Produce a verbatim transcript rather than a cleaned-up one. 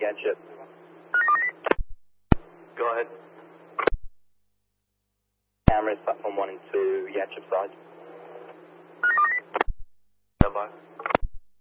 Yanchep. Go ahead. Cameras, platform one and two, Yanchep side. Stand by.